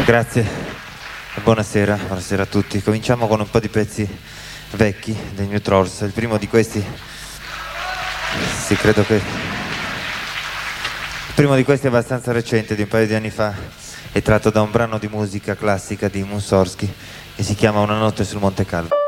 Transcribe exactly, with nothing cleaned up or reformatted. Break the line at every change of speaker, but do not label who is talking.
Grazie e buonasera, buonasera a tutti. Cominciamo con un po' di pezzi vecchi dei New Trolls. Il primo di questi, sì, credo che... Il primo di questi è abbastanza recente, di un paio di anni fa. È tratto da un brano di musica classica di Mussorgsky e si chiama Una notte sul Monte Calvo.